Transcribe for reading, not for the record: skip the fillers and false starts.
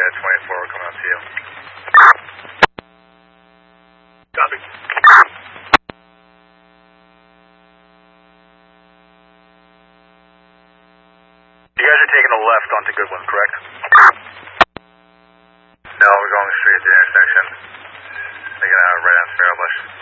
at 24, we're coming up to you. Copy. You guys are taking a left onto Goodwin, correct? No, we're going straight to the intersection. Taking a right on Sparrow Bush.